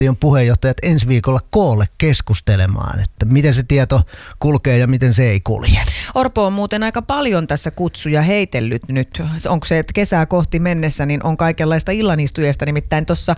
puheenjohtajat ensi viikolla koolle keskustelemaan, että miten se tieto kulkee ja miten se ei kulje. Orpo on muuten aika paljon tässä kutsuja heitellyt nyt. Onko se, että kesää kohti mennessä, niin on kaikenlaista illanistujasta, nimittäin tuossa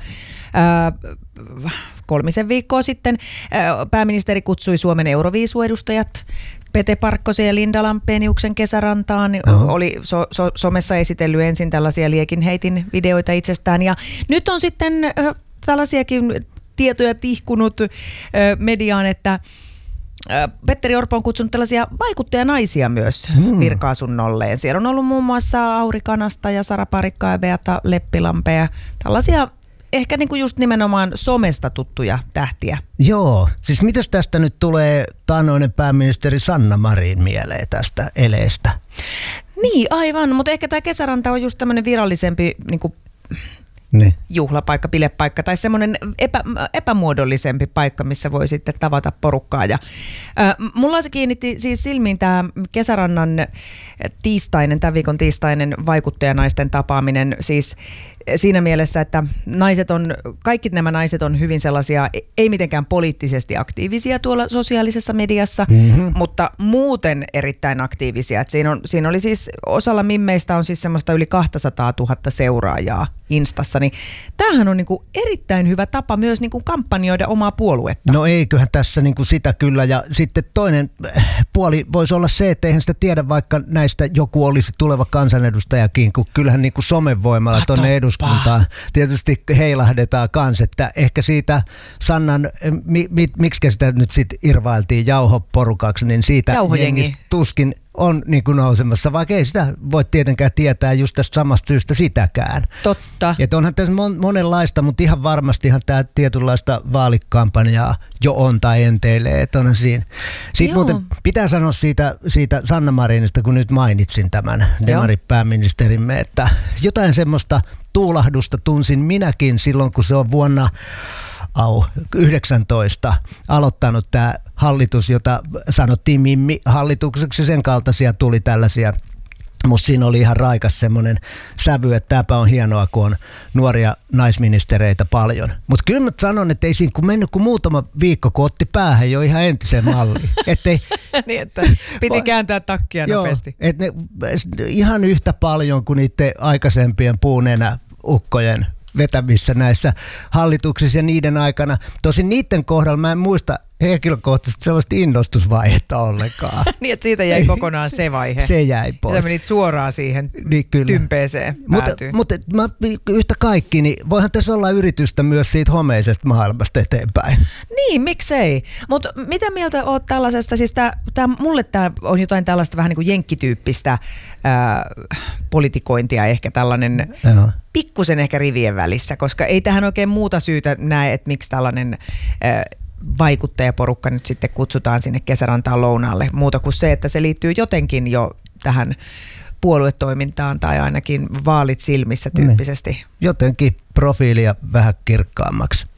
3 viikkoa sitten pääministeri kutsui Suomen Euroviisuedustajat Pete Parkkosen ja Linda Lampeniuksen kesärantaan. Oli somessa esitellyt ensin tällaisia liekinheitin videoita itsestään. Ja nyt on sitten tällaisiakin tietoja tihkunut mediaan, että Petteri Orpo on kutsunut tällaisia vaikuttajanaisia myös virka-asunnolleen. Siellä on ollut muun muassa Auri Kanasta ja Sara Parikkaa ja Beata Leppilampea. Tällaisia ehkä niin kuin just nimenomaan somesta tuttuja tähtiä. Joo, siis mitäs tästä nyt tulee taannoinen pääministeri Sanna Marin mieleen tästä eleestä? Niin, aivan, mutta ehkä tämä kesäranta on just tämmöinen virallisempi niin kuin juhlapaikka, bilepaikka tai semmoinen epämuodollisempi paikka, missä voi sitten tavata porukkaa. Ja, mulla se kiinnitti siis silmiin tämä kesärannan tämän viikon tiistainen vaikuttajanaisten tapaaminen, siis siinä mielessä, että kaikki nämä naiset on hyvin sellaisia, ei mitenkään poliittisesti aktiivisia tuolla sosiaalisessa mediassa, mutta muuten erittäin aktiivisia. Et siinä oli siis, osalla mimmeistä on siis semmoista yli 200 000 seuraajaa Instassa, niin tämähän on niinku erittäin hyvä tapa myös niinku kampanjoida omaa puoluetta. No eiköhän tässä niinku sitä kyllä, ja sitten toinen puoli voisi olla se, että eihän sitä tiedä, vaikka näistä joku olisi tuleva kansanedustajakin, kun kyllähän niinku somen voimalla tuonne eduskuntaan tietysti heilahdetaan kans, että ehkä siitä Sannan, miksi sitä nyt sitten irvailtiin jauhoporukaksi, niin siitä jengistä tuskin on niin kuin nousemassa, vaikka ei sitä voi tietenkään tietää just tästä samasta syystä sitäkään. Totta. Että onhan tässä monenlaista, mutta ihan varmastihan tämä tietynlaista vaalikampanjaa jo on tai enteilee, että onhan siinä. Sitten muuten pitää sanoa siitä Sanna Marinista, kun nyt mainitsin tämän demaripääministerimme, että jotain semmoista tuulahdusta tunsin minäkin silloin, kun se on vuonna 19 aloittanut tämä hallitus, jota sanottiin Mimmi-hallitukseksi, sen kaltaisia tuli tällaisia. Musta siinä oli ihan raikas semmoinen sävy, että tämäpä on hienoa, kun on nuoria naisministereitä paljon. Mutta kyllä mä sanon, että ei siinä kun mennyt kuin muutama viikko, kun otti päähän jo ihan entiseen malliin. Niin, että piti kääntää takkia nopeasti. Että ihan yhtä paljon kuin niiden aikaisempien puunenäukkojen vetämissä näissä hallituksissa ja niiden aikana. Tosin niiden kohdalla mä en muista henkilökohtaisesti sellaista innostusvaihetta ollenkaan. Niin, että siitä jäi kokonaan se vaihe. Se jäi pois. Ja menit suoraan siihen tympeeseen päätyyn. Mutta yhtä kaikki, niin voihan tässä olla yritystä myös siitä homeisesta maailmasta eteenpäin. Niin, miksei. Mutta mitä mieltä oot tällaisesta? Siis mulle tämä on jotain tällaista vähän niin kuin jenkkityyppistä politikointia, ehkä tällainen pikkusen ehkä rivien välissä, koska ei tähän oikein muuta syytä näe, että miksi tällainen vaikuttajaporukka nyt sitten kutsutaan sinne kesärantaan lounaalle. Muuta kuin se, että se liittyy jotenkin jo tähän puoluetoimintaan tai ainakin vaalit silmissä tyyppisesti. Jotenkin profiilia vähän kirkkaammaksi.